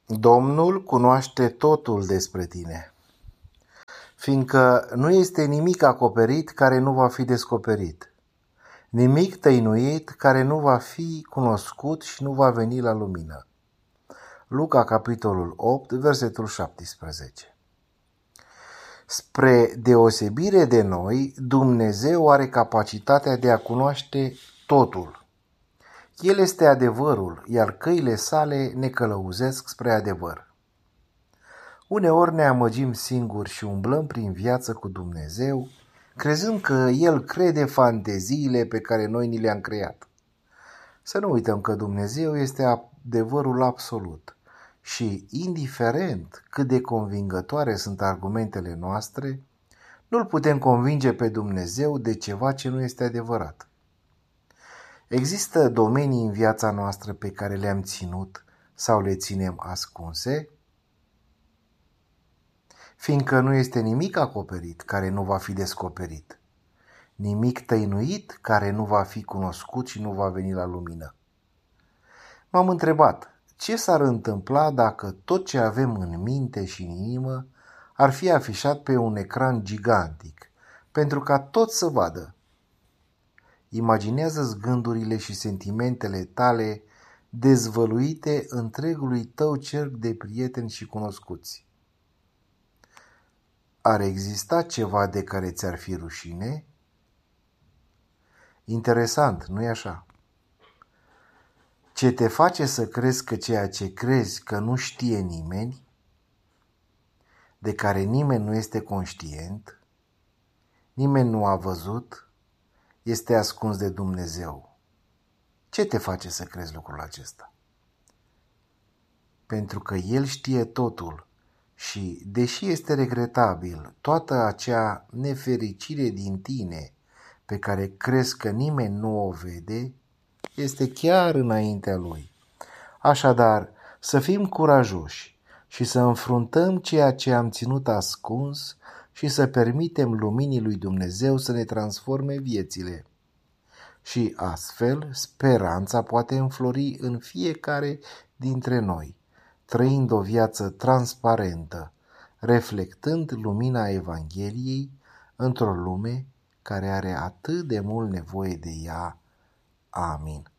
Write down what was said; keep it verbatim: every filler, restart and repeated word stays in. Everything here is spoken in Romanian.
Domnul cunoaște totul despre tine, fiindcă nu este nimic acoperit care nu va fi descoperit, nimic tăinuit care nu va fi cunoscut și nu va veni la lumină. Luca, capitolul opt, versetul șaptesprezece. Spre deosebire de noi, Dumnezeu are capacitatea de a cunoaște totul. El este adevărul, iar căile sale ne călăuzesc spre adevăr. Uneori ne amăgim singuri și umblăm prin viață cu Dumnezeu, crezând că El crede fanteziile pe care noi ni le-am creat. Să nu uităm că Dumnezeu este adevărul absolut și, indiferent cât de convingătoare sunt argumentele noastre, nu-L putem convinge pe Dumnezeu de ceva ce nu este adevărat. Există domenii în viața noastră pe care le-am ținut sau le ținem ascunse? Fiindcă nu este nimic acoperit care nu va fi descoperit, nimic tăinuit care nu va fi cunoscut și nu va veni la lumină. M-am întrebat, ce s-ar întâmpla dacă tot ce avem în minte și în inimă ar fi afișat pe un ecran gigantic, pentru ca toți să vadă? Imaginează-ți gândurile și sentimentele tale dezvăluite întregului tău cerc de prieteni și cunoscuți. Ar exista ceva de care ți-ar fi rușine? Interesant, nu-i așa? Ce te face să crezi că ceea ce crezi că nu știe nimeni, de care nimeni nu este conștient, nimeni nu a văzut, este ascuns de Dumnezeu. Ce te face să crezi lucrul acesta? Pentru că El știe totul și, deși este regretabil toată acea nefericire din tine pe care crezi că nimeni nu o vede, este chiar înaintea Lui. Așadar, să fim curajoși și să înfruntăm ceea ce am ținut ascuns și să permitem luminii lui Dumnezeu să ne transforme viețile. Și astfel, speranța poate înflori în fiecare dintre noi, trăind o viață transparentă, reflectând lumina Evangheliei într-o lume care are atât de mult nevoie de ea. Amin.